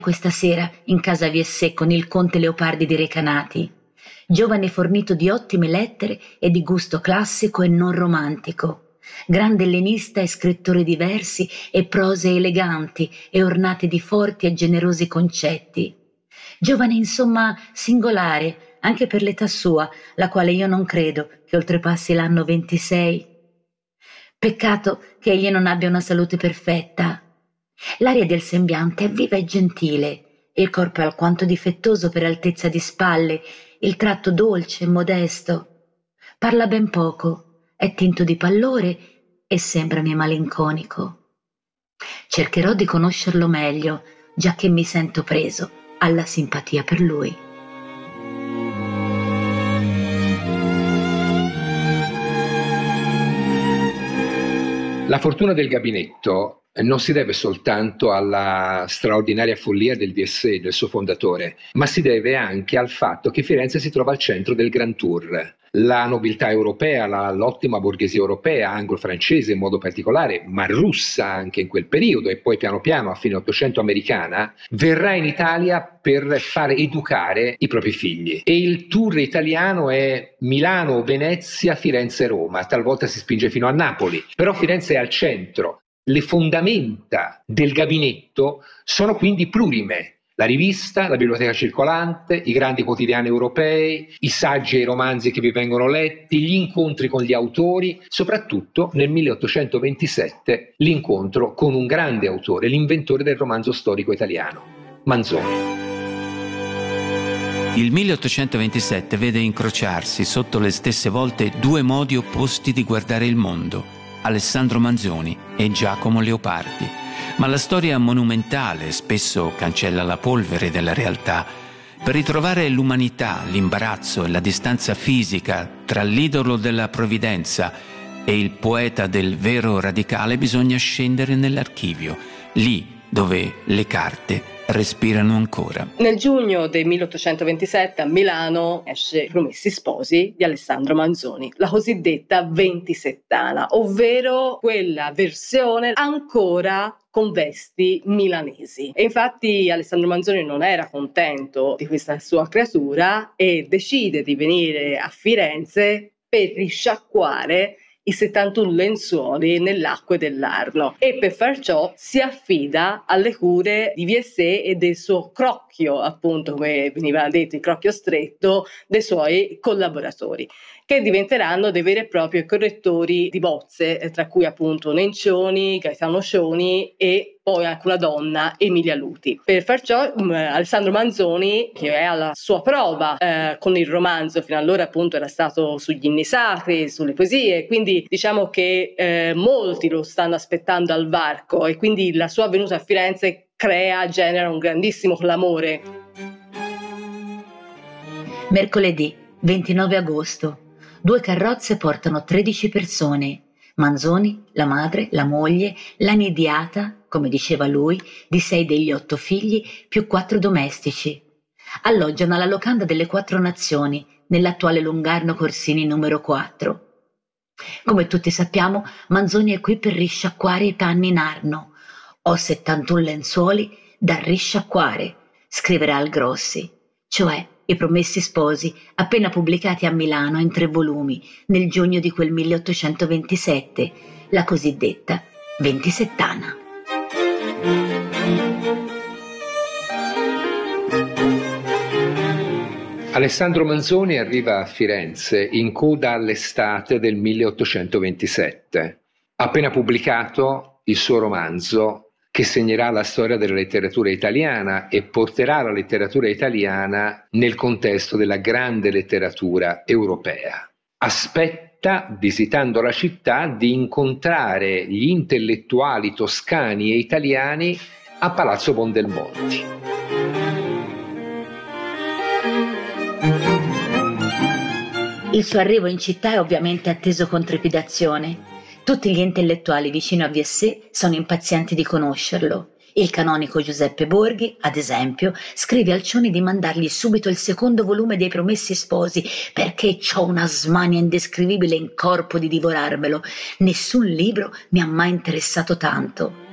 questa sera in casa Viessé con il conte Leopardi di Recanati, giovane fornito di ottime lettere e di gusto classico e non romantico, grande ellenista e scrittore di versi e prose eleganti e ornate di forti e generosi concetti. Giovane insomma singolare, anche per l'età sua, la quale io non credo che oltrepassi l'anno 26. Peccato che egli non abbia una salute perfetta. L'aria del sembiante è viva e gentile, il corpo è alquanto difettoso per altezza di spalle, il tratto dolce e modesto. Parla ben poco, è tinto di pallore e sembrami malinconico. Cercherò di conoscerlo meglio, giacché mi sento preso alla simpatia per lui. La fortuna del gabinetto non si deve soltanto alla straordinaria follia del Viessé, del suo fondatore, ma si deve anche al fatto che Firenze si trova al centro del Grand Tour. La nobiltà europea, l'ottima borghesia europea, anglo-francese in modo particolare, ma russa anche in quel periodo e poi piano piano a fine Ottocento americana, verrà in Italia per far educare i propri figli. E il tour italiano è Milano, Venezia, Firenze, Roma, talvolta si spinge fino a Napoli, però Firenze è al centro. Le fondamenta del gabinetto sono quindi plurime. La rivista, la biblioteca circolante, i grandi quotidiani europei, i saggi e i romanzi che vi vengono letti, gli incontri con gli autori, soprattutto nel 1827 l'incontro con un grande autore, l'inventore del romanzo storico italiano, Manzoni. Il 1827 vede incrociarsi sotto le stesse volte due modi opposti di guardare il mondo, Alessandro Manzoni e Giacomo Leopardi. Ma la storia monumentale spesso cancella la polvere della realtà. Per ritrovare l'umanità, l'imbarazzo e la distanza fisica tra l'idolo della provvidenza e il poeta del vero radicale bisogna scendere nell'archivio, lì dove le carte respirano ancora. Nel giugno del 1827 a Milano esce Promessi Sposi di Alessandro Manzoni, la cosiddetta ventisettana, ovvero quella versione ancora con vesti milanesi. E infatti Alessandro Manzoni non era contento di questa sua creatura e decide di venire a Firenze per risciacquare i 71 lenzuoli nell'acque dell'Arno e per far ciò si affida alle cure di Viessé e del suo crocchio, appunto come veniva detto, il crocchio stretto dei suoi collaboratori, che diventeranno dei veri e propri correttori di bozze, tra cui appunto Nencioni, Gaetano Scioni e poi anche una donna, Emilia Luti. Per far ciò Alessandro Manzoni, che è alla sua prova con il romanzo, fino allora appunto era stato sugli inni sacri, sulle poesie, quindi diciamo che molti lo stanno aspettando al varco e quindi la sua venuta a Firenze genera un grandissimo clamore. Mercoledì 29 agosto. 2 carrozze portano 13 persone. Manzoni, la madre, la moglie, la nidiata, come diceva lui, di 6 degli 8 figli, più 4 domestici. Alloggiano alla locanda delle 4 Nazioni, nell'attuale Lungarno Corsini numero 4. Come tutti sappiamo, Manzoni è qui per risciacquare i panni in Arno. Ho 71 lenzuoli da risciacquare, scriverà al Grossi, cioè I Promessi Sposi, appena pubblicati a Milano in 3 volumi nel giugno di quel 1827, la cosiddetta ventisettana. Alessandro Manzoni arriva a Firenze in coda all'estate del 1827. Ha appena pubblicato il suo romanzo che segnerà la storia della letteratura italiana e porterà la letteratura italiana nel contesto della grande letteratura europea. Aspetta, visitando la città, di incontrare gli intellettuali toscani e italiani a Palazzo Bondelmonti. Il suo arrivo in città è ovviamente atteso con trepidazione. Tutti gli intellettuali vicino a Viessé sono impazienti di conoscerlo. Il canonico Giuseppe Borghi, ad esempio, scrive al Cioni di mandargli subito il 2° volume dei Promessi Sposi perché c'ho una smania indescrivibile in corpo di divorarmelo. Nessun libro mi ha mai interessato tanto.